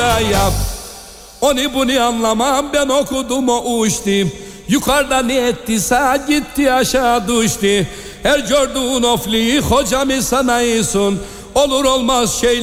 da yap. Onu bunu anlamam, ben okudum o uçtu. Yukarıda ne ettiyse gitti aşağı düştü. Her gördüğün ofliyi hocamı sanayısın. Olur olmaz şeyler